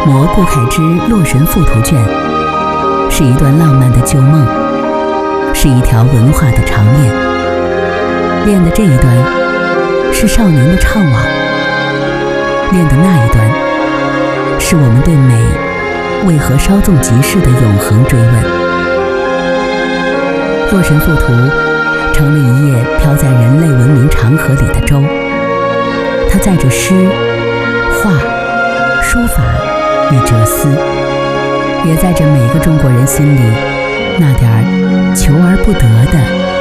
蘑顾恺之《洛神赋》图卷，是一段浪漫的旧梦，是一条文化的长链。链的这一端是少年的怅惘，链的那一端是我们对美为何稍纵即逝的永恒追问。《洛神赋》图成了一叶飘在人类文明长河里的舟，它载着诗、画、书法与哲思，也载着每个中国人心里那点儿求而不得的